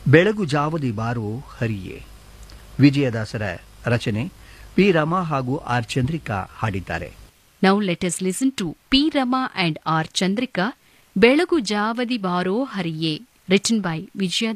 ಬೆಳಗು ಜಾವದಿ ಬಾರೋ ಹರಿಯೇ. ವಿಜಯದಾಸರ ರಚನೆ. ಪಿ ರಮಾ ಹಾಗೂ ಆರ್ ಚಂದ್ರಿಕಾ ಹಾಡಿದ್ದಾರೆ. Now let us listen to P. Rama and R. Chandrika, Belagu Javadi Baro Hariye, written by Vijaya